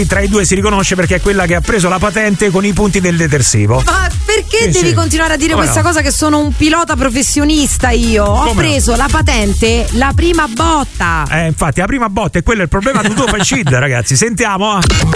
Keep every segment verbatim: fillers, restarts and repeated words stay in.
tra i due si riconosce perché è quella che ha preso la patente con i punti del detersivo. Ma perché Sì, devi sì. continuare a dire Come questa no? cosa che sono un pilota professionista io? Ho Come preso la patente la prima botta. Eh, infatti, la prima botta è quello, il problema tu fai cheat, ragazzi. Sentiamo.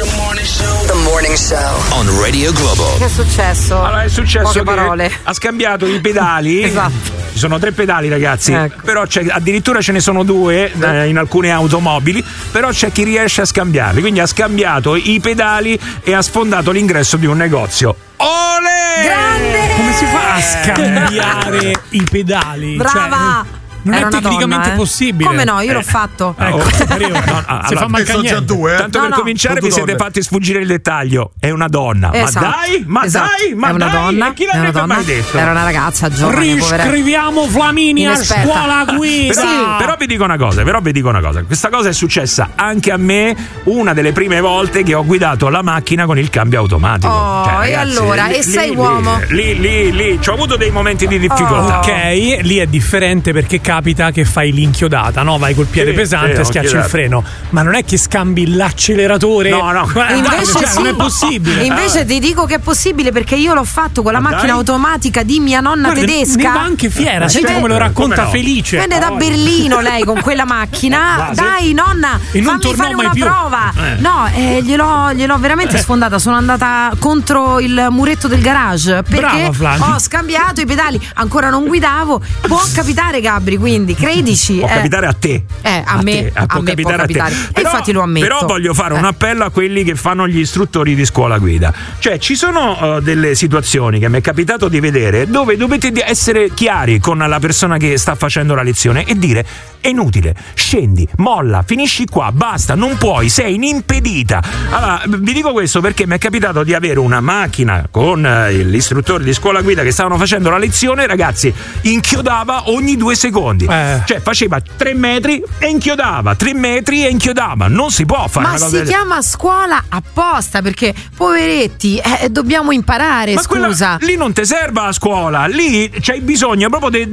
The Morning Show on Radio Globo. Che è successo? Allora, è successo Poche che parole. ha scambiato i pedali. Esatto. Ci sono tre pedali, ragazzi. Ecco. Però c'è, addirittura ce ne sono due eh, in alcune automobili. Però c'è chi riesce a scambiarli. Quindi ha scambiato i pedali e ha sfondato l'ingresso di un negozio. Ole! Grande! Come si fa a scambiare i pedali? Brava! Cioè, non Era è una tecnicamente donna, eh? possibile. Come no? Io l'ho fatto. Ecco, arriva. No, no, Si allora, fa mancare sono già niente. due, eh? Tanto No, per no, cominciare sono vi due siete donne. fatti sfuggire il dettaglio. È una donna. Esatto. Ma dai, ma Esatto. dai, ma è una dai. donna. E chi è una l'avrebbe donna. mai detto? Era una ragazza giovane, poveretta. Riscriviamo Flaminia Inesperta. scuola guida. Però, però vi dico una cosa, però vi dico una cosa. Questa cosa è successa anche a me una delle prime volte che ho guidato la macchina con il cambio automatico. Oh, e allora? E sei uomo? Lì, lì, lì, ci ho avuto dei momenti di difficoltà. Ok, lì è differente perché capita che fai l'inchiodata, no? Vai col piede Sì, pesante sì, e ho schiacci il chiedato. freno. Ma non è che scambi l'acceleratore. No, no. Guarda, Invece cioè, sì. non è possibile. Invece ti dico che è possibile perché io l'ho fatto con la Ma macchina dai. automatica di mia nonna Guarda, tedesca. ne va anche fiera, Ma senti certo. come lo racconta Come no? felice. Venne da Berlino lei con quella macchina. Ma sì. Dai, nonna, E non fammi tornò fare mai una più. prova. Eh. No, eh, gliel'ho, gliel'ho veramente sfondata. Sono andata contro il muretto del garage perché Brava, Flavia. ho scambiato i pedali. Ancora non guidavo. Può capitare, Gabri, quindi credici. Può eh. capitare a te. Eh, a me, te, a può me può capitare a te. capitare. E Però- infatti lo ammetto. Però voglio fare Eh. un appello a quelli che fanno gli istruttori di scuola guida. Cioè, ci sono uh, delle situazioni che mi è capitato di vedere dove dovete di- essere chiari con la persona che sta facendo la lezione e dire: è inutile, scendi, molla, finisci qua, basta, non puoi, sei inimpedita. Allora, vi dico questo perché mi è capitato di avere una macchina con eh, l'istruttore di scuola guida che stavano facendo la lezione, ragazzi, inchiodava ogni due secondi. Eh. Cioè, faceva tre metri e inchiodava, tre metri e inchiodava. Non si può fare Ma una cosa si del- chiama scuola apposta perché poveretti eh, dobbiamo imparare, Ma quella- scusa. lì non ti serve la scuola, lì c'hai bisogno proprio di.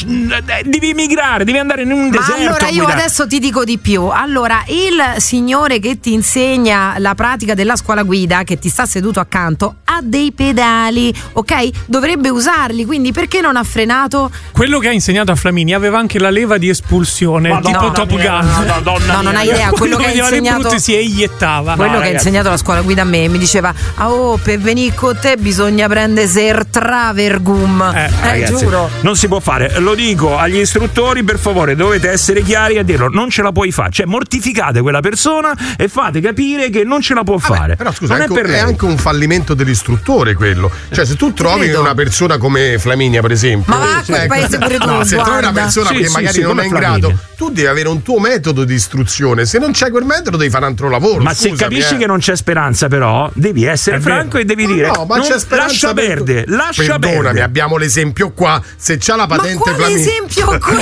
Devi emigrare, devi andare in un Ma deserto. allora a io guidare. adesso ti dico di più. Allora, il signore che ti insegna la pratica della scuola guida, che ti sta seduto accanto, ha dei pedali, ok? Dovrebbe usarli, quindi perché non ha frenato? Quello che ha insegnato a Flaminia aveva anche la leva di espulsione, Madonna tipo Top mia, Gun. Madonna No, non mia. hai idea, quello che ha vedeva le insegnato brutte si eiettava. quello che ha ragazzi. insegnato la scuola guida a me mi diceva: "Ah, oh, per venire con te bisogna prendere ser travergum". Eh, Eh, Ragazzi, giuro. non si può fare. Lo dico agli istruttori, per favore, dovete essere chiari a dirlo. Non ce la puoi fare. Cioè, mortificate quella persona e fate capire che non ce la può fare. Però scusa, non è, è anche, per è lei. anche un fallimento dell'istruttore quello. Cioè, se tu trovi credo. una persona come Flaminia, per esempio. Ma va a quel ecco, paese pure tu, no, se trovi una guarda. persona Sì, che sì, magari sì, non come è in Flaminia. grado, tu devi avere un tuo metodo di istruzione. Se non c'è quel metodo, devi fare un altro lavoro. Ma se Scusami, capisci eh. che non c'è speranza, però, devi essere È franco vero. e devi No, dire: no, ma non- c'è speranza. lascia per- perdere, lascia Perdonami, perdere. abbiamo l'esempio qua. Se c'ha la Ma patente quale Flaminia. esempio qui?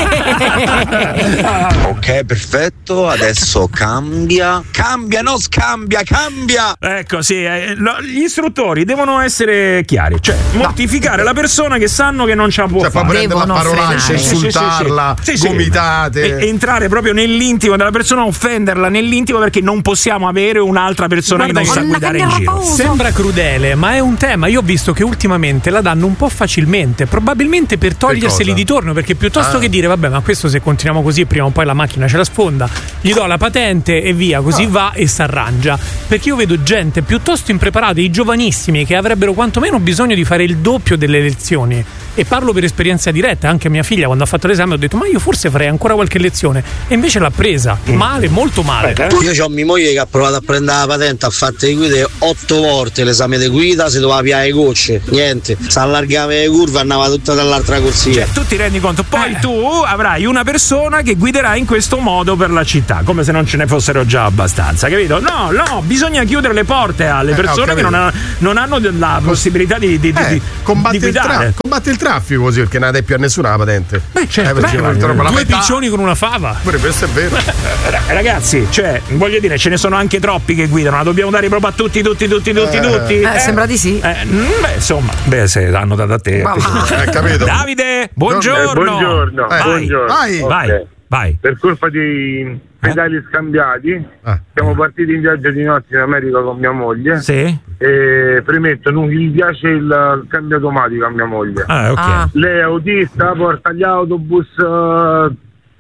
Ok, perfetto, adesso cambia. Cambia, non scambia, cambia! Ecco, sì, eh, lo- gli istruttori devono essere chiari, cioè mortificare la persona che sanno che non ce la può Cioè, fa fare. prendere la Devono parolaccia, frenare. insultarla, Sì, sì, sì. gomitate. E- entrare proprio nell'intimo della persona, offenderla nell'intimo, perché non possiamo avere un'altra persona Guarda, che non sa Madonna, guidare che in giro. nervoso. Sembra crudele, ma è un tema. Io ho visto che ultimamente la danno un po' facilmente, probabilmente per toglierseli cosa? di torno, perché piuttosto Ah. che dire vabbè, ma questo se continuiamo così prima o poi la macchina ce la sfonda, gli do la patente e via, così Ah. va e s'arrangia. Perché io vedo gente piuttosto impreparata, i giovanissimi che avrebbero quantomeno bisogno di fare il doppio delle lezioni. E parlo per esperienza diretta, anche mia figlia quando ha fatto l'esame ho detto ma io forse farei ancora qualche lezione, e invece l'ha presa male, molto male. Io ho mia moglie che ha provato a prendere la patente, ha fatto le guide otto volte l'esame di guida, si doveva piare le gocce, niente, si allargava le curve e andava tutta dall'altra corsia. Cioè, tu ti rendi conto, poi Eh. tu avrai una persona che guiderà in questo modo per la città, come se non ce ne fossero già abbastanza, capito? No, no, bisogna chiudere le porte alle Eh, ho persone che capito. non, ha- non hanno la possibilità di, di, di, Eh, di- combatti, di il tra- guidare. combatti il traffico così, perché non ha più a nessuna la patente. Beh, certo, Eh, perché beh, mettono quella Due metà- piccioni con una fava. Pure questo è vero. Eh, Ragazzi, cioè, voglio dire, ce ne sono anche troppi che guidano, la dobbiamo dare proprio a tutti, tutti, tutti, tutti, Eh. tutti. Eh, sembra di sì. Eh, mm, beh, insomma, beh, se hanno dato a te. Ma va. Eh, capito? Davide, buongiorno. Eh, buongiorno, Eh, Vai. buongiorno. vai. Ok. Vai. Vai. Per colpa dei pedali scambiati, ah. siamo partiti in viaggio di notte in America con mia moglie. Sì. E premetto, non gli piace il, il cambio automatico a mia moglie. Ah, okay. ah. Lei è autista, porta gli autobus, uh,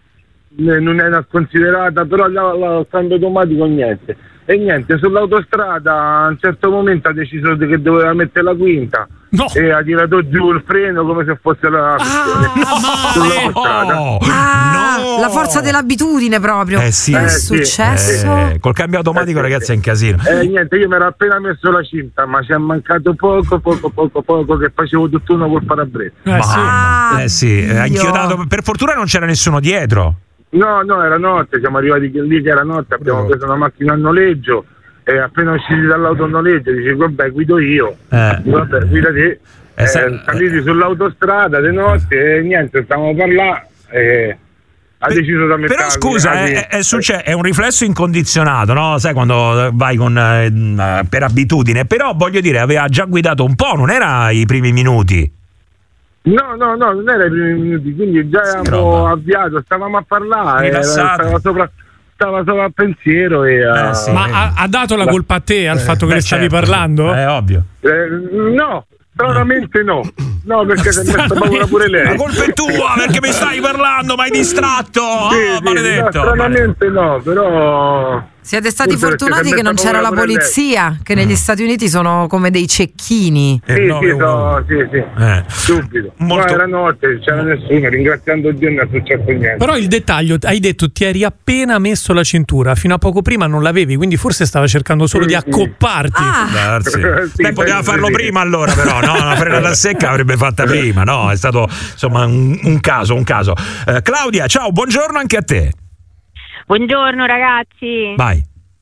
non è una considerata, però il cambio automatico niente. E niente, sull'autostrada a un certo momento ha deciso che doveva mettere la quinta. No. E ha tirato giù il freno come se fosse la ah, sull'autostrada. No. Ah, no. La forza dell'abitudine proprio. Eh sì, che è eh, successo? Eh, col cambio automatico, eh, ragazzi, è un casino. Eh, niente, io mi ero appena messo la cinta, ma ci è mancato poco, poco, poco, poco, che facevo tutt'uno col parabrezza. Eh sì, ah, eh, sì. ha inchiodato. Per fortuna non c'era nessuno dietro. No, no, era notte, siamo arrivati lì che era notte, abbiamo preso una macchina a noleggio e appena usciti dall'auto a noleggio dice vabbè guido io, eh. vabbè guida te, eh, eh, saliti sull'autostrada di notte e niente, stavamo a parlare e ha deciso da mettere. Però scusa, è, è, succe- è un riflesso incondizionato, no? Sai quando vai con eh, per abitudine, però voglio dire aveva già guidato un po', non era i primi minuti. No, no, no, non era i primi minuti, quindi già eravamo avviato, stavamo a parlare, stava sopra, stava sopra il pensiero e eh, sì. Ma ha, ha dato la colpa a te al eh, fatto che beh, ne stavi certo, parlando? È ovvio. Eh, no, stranamente no. No, perché si è messa paura pure lei. La colpa è tua perché mi stai parlando, mi hai distratto. Sì, oh, sì, maledetto. No, stranamente no, però siete stati fortunati che non c'era la polizia, che negli mm. Stati Uniti sono come dei cecchini. Sì, eh, sì, so, sì, sì. Eh. Subito. Molto... No, era notte, non c'era nessuno, ringraziando Dio non è successo niente. Però il dettaglio, hai detto ti eri appena messo la cintura, fino a poco prima non l'avevi, quindi forse stava cercando solo sì, di accopparti. Ah. Sì. Beh, poteva farlo sì. prima allora, però, no? Una frenata secca avrebbe fatta prima, no? È stato insomma un, un caso, un caso. Uh, Claudia, ciao, buongiorno anche a te. Buongiorno ragazzi. Vai.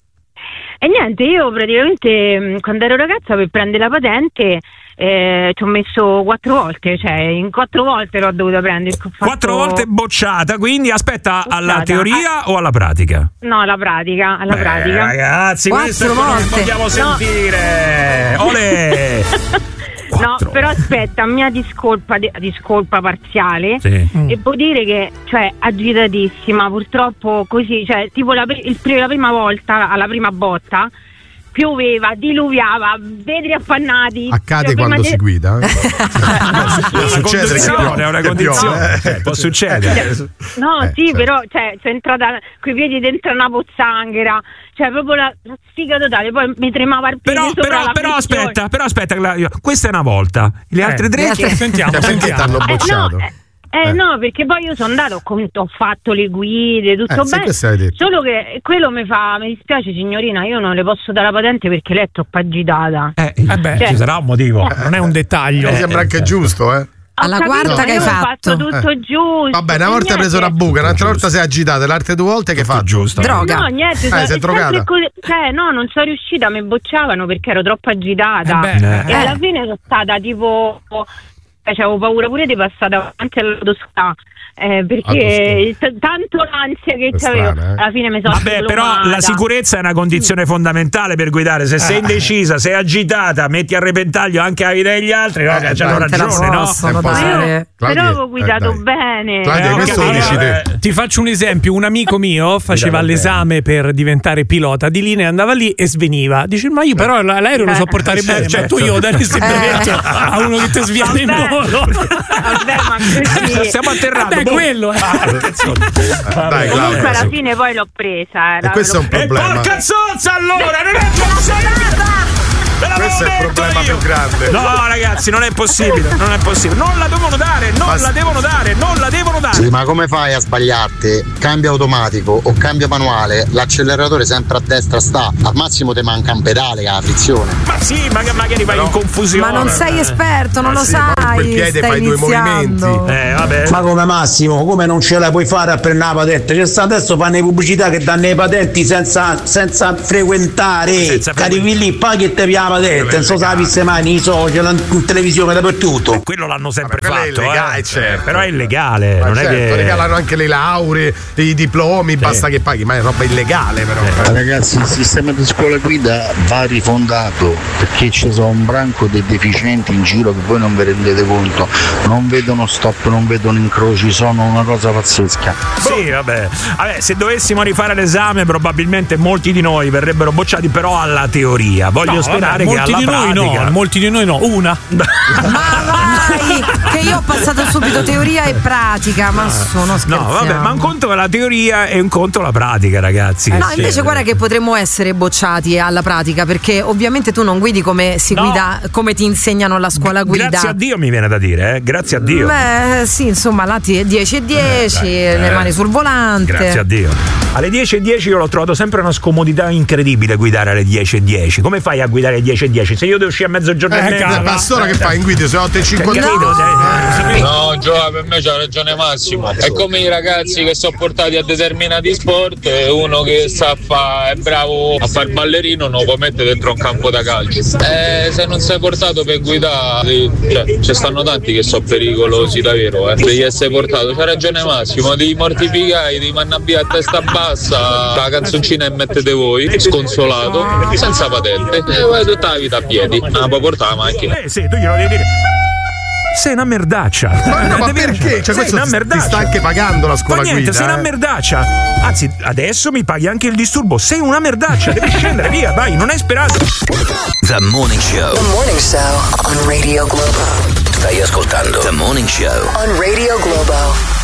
E niente, io praticamente quando ero ragazza per prendere la patente eh, ci ho messo quattro volte, cioè in quattro volte l'ho dovuta prendere. Fatto... Quattro volte bocciata, quindi aspetta bocciata. Alla teoria ah. o alla pratica? No, alla pratica, alla Beh, pratica. Ragazzi, questo non vogliamo sentire. No. Olè! No, però aspetta, mia discolpa, discolpa parziale sì. e può dire che, cioè, agitatissima, purtroppo così, cioè, tipo la, il, la prima volta, alla prima botta, pioveva, diluviava, vetri appannati. Accade cioè, quando di... si guida? Eh? Può succedere, è una condizione, eh, può succedere. No, eh, sì, certo. però, cioè, sono entrata coi piedi dentro una pozzanghera. Cioè proprio la, la sfiga totale, poi mi tremava il piede però, sopra però, la però frizione. aspetta, però aspetta, questa è una volta. Le altre eh, tre che... sentiamo, cioè, sentiamo. Hanno bocciato. Eh, no, eh, eh. no, perché poi io sono andato, ho, ho fatto le guide, tutto eh, bene. Sì, solo che quello mi fa, mi dispiace signorina, io non le posso dare la patente perché lei è troppo agitata. Eh, eh beh, cioè, ci sarà un motivo, eh, non è un dettaglio. Mi sembra anche giusto, eh. Alla capito, quarta che hai fatto, fatto tutto eh. giusto. Va bene, una volta hai preso una buca, un'altra volta sei agitata, le altre due volte che fa giusto. Droga. No, niente, eh, sei drogata. Così, cioè, no, non sono riuscita, mi bocciavano perché ero troppo agitata. Eh beh, e eh. alla fine sono stata tipo, avevo paura pure di passare davanti all'autoscala. Eh, perché t- tanto l'ansia che c'avevo strana, eh? Alla fine mi sono vabbè però la sicurezza è una condizione fondamentale per guidare. Se sei indecisa, sei agitata, metti a repentaglio anche la vita degli altri, no? eh, c'hanno ragione, no? Però, però avevo guidato eh, bene. Claudia, eh, questo allora, dici te. Eh, ti faccio un esempio, un amico mio faceva l'esame per diventare pilota di linea, andava lì e sveniva, dice ma io però l'aereo lo so portare bene, cioè tu io dare il brevetto a uno che ti sviene in volo. Vabbè, ma così stiamo atterrando. È quello, eh. Ah, dai, comunque alla fine poi l'ho presa. E questo è un problema. E porca zozza allora, non è possibile. Questo è il problema io. più grande. No, ragazzi, non è possibile, non è possibile. Non la devono dare, non ma la devono dare, non la devono dare. Sì, ma come fai a sbagliarti? Cambio automatico o cambio manuale, l'acceleratore sempre a destra sta, al massimo ti manca un pedale che ha la frizione. Ma sì, ma magari vai no. in confusione. Ma non sei esperto, non ma lo sì, sai. Ma quel piede stai fai iniziando. due movimenti. Eh, vabbè. Ma come Massimo, come non ce la puoi fare a prendere la patente? C'è sta adesso fanno le pubblicità che danno le patenti senza, senza frequentare. Senza che arrivi lì, paghi e te via la patente. non so se la viste mai nei social, in televisione, dappertutto. Quello l'hanno sempre Vabbè, fatto, è illegale, eh. certo. Però è illegale, Ma non certo, è che regalano anche le lauree, i diplomi, sì. Basta che paghi, ma è roba illegale però. Eh. Ragazzi, il sistema di scuola guida va rifondato perché ci sono un branco dei deficienti in giro che voi non vi rendete conto, non vedono stop, non vedono incroci, sono una cosa pazzesca. Sì, vabbè. Vabbè, se dovessimo rifare l'esame probabilmente molti di noi verrebbero bocciati, però alla teoria. Voglio no, sperare vabbè, che alla di pratica noi no, molti di noi no, una. Ma vai, che io ho passato subito teoria e pratica, ma sono scherziamo. No, vabbè, ma un conto è la teoria e un conto la pratica, ragazzi. No, invece guarda che potremmo essere bocciati alla pratica, perché ovviamente tu non guidi come si no. guida, come ti insegnano alla scuola guida. Grazie a Dio mi viene da dire, eh? Grazie a Dio. Beh, sì, insomma, là dieci e dieci, eh, le eh, mani sul volante. Grazie a Dio. Alle dieci e dieci io l'ho trovato sempre una scomodità incredibile guidare alle dieci e dieci. Come fai a guidare alle dieci e dieci? Se io devo uscire a mezzogiorno eh, e mezzo. Ma pastora che fai in guida? Sono otto e cinquantuno. No, no Gioia, per me c'ha ragione Massimo. È come i ragazzi che sono portati a determinati sport, uno che sa fa, è bravo a fare il ballerino non lo può mettere dentro un campo da calcio. Eh, se non sei portato per guidare, cioè, ci stanno tanti che sono pericolosi davvero, eh. Devi essere portato, c'ha ragione Massimo, devi mortificare, devi mandare a testa bassa la canzoncina e mettete voi, sconsolato, senza patente, e vai tutta la vita a piedi, non la puoi portare ma anche. Eh sì, tu glielo devi dire. Sei una merdaccia. Ma, no, ma perché? Cioè, sei una merdaccia. Ti sta anche pagando la scuola ma niente, guida. Sei una merdaccia. Anzi, adesso mi paghi anche il disturbo. Sei una merdaccia, devi scendere via, vai, non hai speranza. The Morning Show. The Morning Show on Radio Globo. Stai ascoltando The Morning Show on Radio Globo.